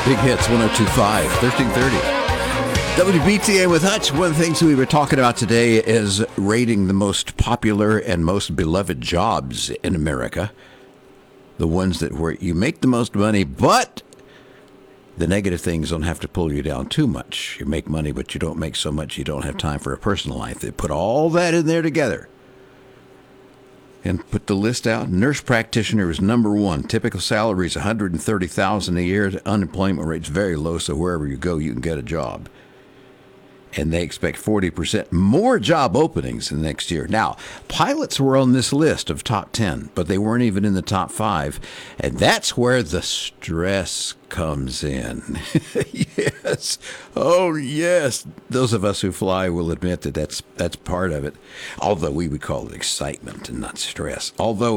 Big Hits 102.5, 1330. WBTA with Hutch. One of the things we were talking about today is rating the most popular and most beloved jobs in America. The ones that where you make the most money, but the negative things don't have to pull you down too much. You make money, but you don't make so much you don't have time for a personal life. They put all that in there together and put the list out. Nurse practitioner is number one. Typical salary is $130,000 a year. The unemployment rate's very low, so wherever you go, you can get a job. And they expect 40% more job openings in the next year. Now, pilots were on this list of top 10, but they weren't even in the top 5. And that's where the stress comes in. Yes. Oh, yes. Those of us who fly will admit that that's part of it. Although we would call it excitement and not stress. Although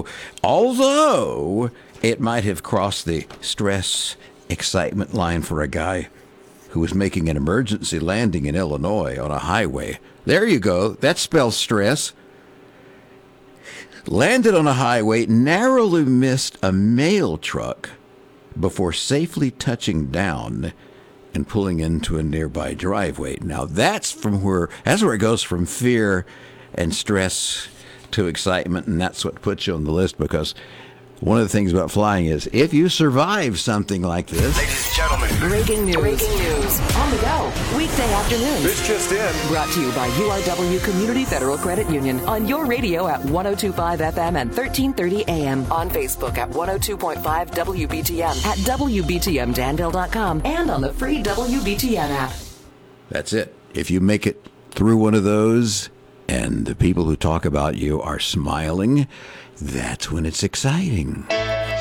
it might have crossed the stress excitement line for a guy who was making an emergency landing in Illinois on a highway. There you go. That spells stress. Landed on a highway, narrowly missed a mail truck before safely touching down and pulling into a nearby driveway. Now that's where it goes from fear and stress to excitement, and that's what puts you on the list, because one of the things about flying is if you survive something like this. Ladies and gentlemen, breaking news. On the go. Weekday afternoons. this just in. Brought to you by URW Community Federal Credit Union. On your radio at 102.5 FM and 1330 AM. On Facebook at 102.5 WBTM. At WBTMDanville.com. And on the free WBTM app. That's it. If you make it through one of those and the people who talk about you are smiling, that's when it's exciting.